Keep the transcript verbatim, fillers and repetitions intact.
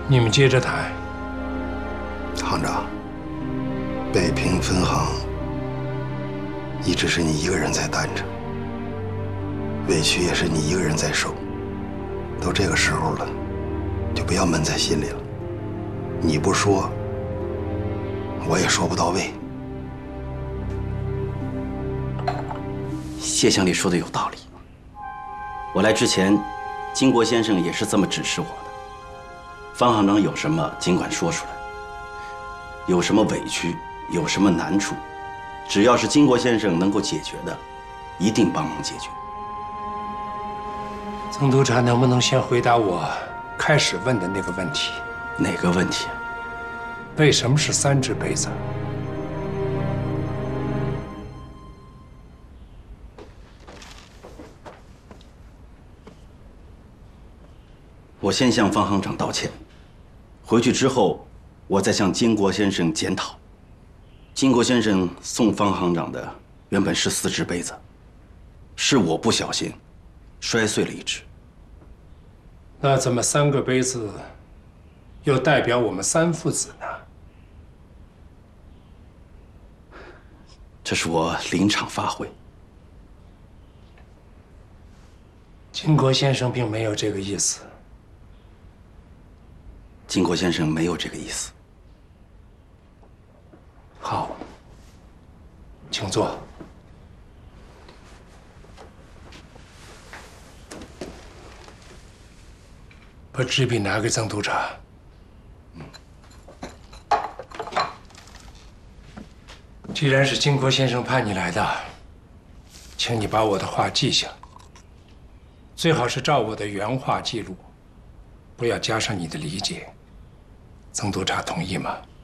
你们接着谈。 行长，北平分行一直是你一个人在担着，委屈也是你一个人在受。都这个时候了，就不要闷在心里了。你不说，我也说不到位。 谢乡里说的有道理。我来之前，金国先生也是这么指示我的。方行长有什么尽管说出来，有什么委屈，有什么难处，只要是金国先生能够解决的，一定帮忙解决。 曾督察能不能先回答我开始问的那个问题？ 哪个问题啊？ 为什么是三只杯子？ 我先向方行长道歉，回去之后，我再向金国先生检讨。金国先生送方行长的原本是四只杯子，是我不小心摔碎了一只。 那怎么三个杯子又代表我们三父子呢？ 这是我临场发挥。 金国先生并没有这个意思。 金国先生没有这个意思。 好，请坐。把纸笔拿给曾督察。既然是金国先生派你来的，请你把我的话记下，最好是照我的原话记录，不要加上你的理解。曾督察同意吗？